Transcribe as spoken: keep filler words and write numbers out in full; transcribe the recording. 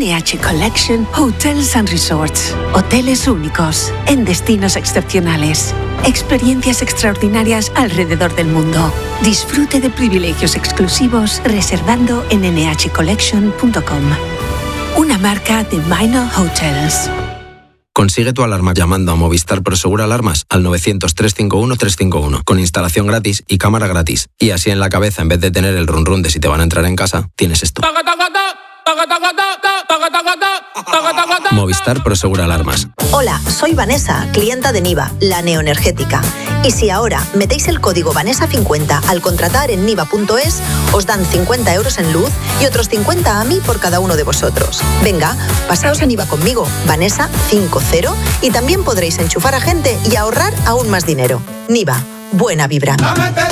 N H Collection Hotels and Resorts. Hoteles únicos, en destinos excepcionales. Experiencias extraordinarias alrededor del mundo. Disfrute de privilegios exclusivos reservando en ene hache collection punto com. Una marca de Minor Hotels. Consigue tu alarma llamando a Movistar Prosegur Alarmas al novecientos, trescientos cincuenta y uno, trescientos cincuenta y uno con instalación gratis y cámara gratis. Y así en la cabeza, en vez de tener el run run de si te van a entrar en casa, tienes esto. Movistar Prosegur Alarmas. Hola, soy Vanessa, clienta de Niva, la neoenergética. Y si ahora metéis el código Vanessa cincuenta al contratar en niva punto es, os dan cincuenta euros en luz y otros cincuenta a mí por cada uno de vosotros. Venga, pasaos a Niva conmigo, Vanessa cincuenta, y también podréis enchufar a gente y ahorrar aún más dinero. Niva, buena vibra.